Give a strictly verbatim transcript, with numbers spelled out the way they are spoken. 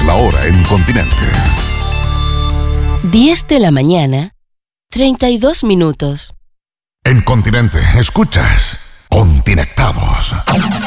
la hora en Continente. diez de la mañana, treinta y dos minutos. En Continente, escuchas Continectados.